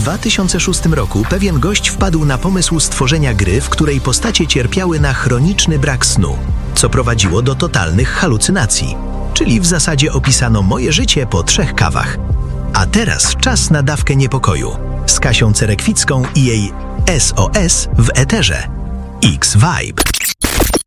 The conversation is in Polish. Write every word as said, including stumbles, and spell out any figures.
dwa tysiące szóstym roku pewien gość wpadł na pomysł stworzenia gry, w której postacie cierpiały na chroniczny brak snu, co prowadziło do totalnych halucynacji. Czyli w zasadzie opisano moje życie po trzech kawach. A teraz czas na dawkę niepokoju z Kasią Cerekwicką i jej S O S w eterze. X-Vibe.